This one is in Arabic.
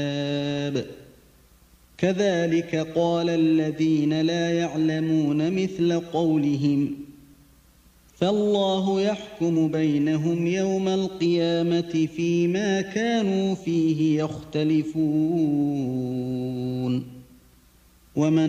كذلك قال الذين لا يعلمون مثل قولهم فالله يحكم بينهم يوم القيامة فيما كانوا فيه يختلفون. ومن